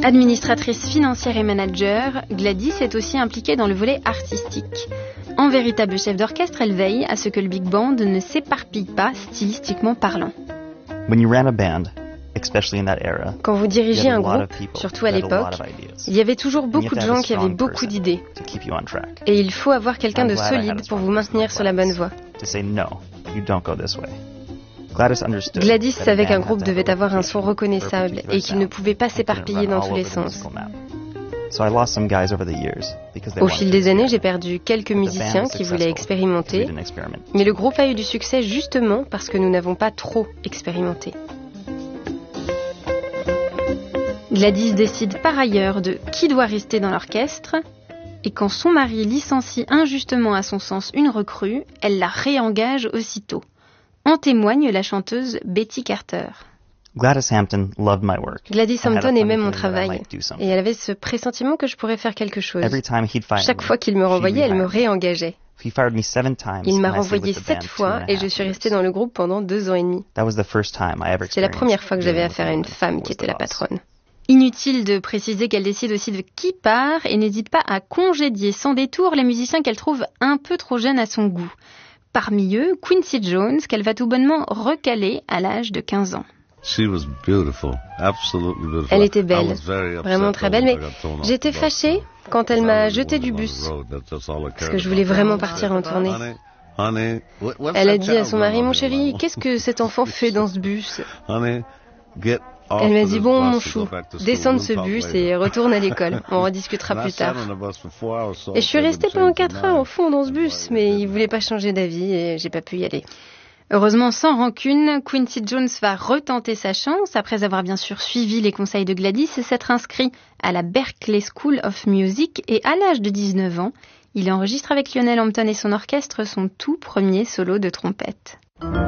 Administratrice financière et manager, Gladys est aussi impliquée dans le volet artistique. En véritable chef d'orchestre, elle veille à ce que le big band ne s'éparpille pas stylistiquement parlant. When you ran a band, especially in that era, quand vous dirigiez un groupe, surtout à l'époque, il y avait toujours beaucoup de gens qui avaient beaucoup d'idées. Et il faut avoir quelqu'un de solide pour vous maintenir sur la bonne voie. Gladys savait qu'un groupe devait avoir un son reconnaissable et qu'il ne pouvait pas s'éparpiller dans tous les sens. Au fil des années, j'ai perdu quelques musiciens qui voulaient expérimenter, mais le groupe a eu du succès justement parce que nous n'avons pas trop expérimenté. Gladys décide par ailleurs de qui doit rester dans l'orchestre, et quand son mari licencie injustement à son sens une recrue, elle la réengage aussitôt. En témoigne la chanteuse Betty Carter. Gladys Hampton aimait mon travail, et elle avait ce pressentiment que je pourrais faire quelque chose. Chaque fois qu'il me renvoyait, elle me réengageait. Il m'a renvoyé 7 fois et je suis restée dans le groupe pendant 2 ans et demi. C'est la première fois que j'avais affaire à une femme qui était la patronne. Inutile de préciser qu'elle décide aussi de qui part et n'hésite pas à congédier sans détour les musiciens qu'elle trouve un peu trop jeunes à son goût. Parmi eux, Quincy Jones, qu'elle va tout bonnement recaler à l'âge de 15 ans. Elle était belle, vraiment très belle, mais j'étais fâchée quand elle m'a jetée du bus, parce que je voulais vraiment partir en tournée. Elle a dit à son mari, « Mon chéri, qu'est-ce que cet enfant fait dans ce bus ?» Elle m'a dit, « Bon, mon chou, descends de ce bus et retourne à l'école. On rediscutera plus tard. » Et je suis restée pendant 4 heures au fond dans ce bus, mais il voulait pas changer d'avis et j'ai pas pu y aller. Heureusement, sans rancune, Quincy Jones va retenter sa chance après avoir bien sûr suivi les conseils de Gladys et s'être inscrit à la Berklee School of Music, et à l'âge de 19 ans, il enregistre avec Lionel Hampton et son orchestre son tout premier solo de trompette.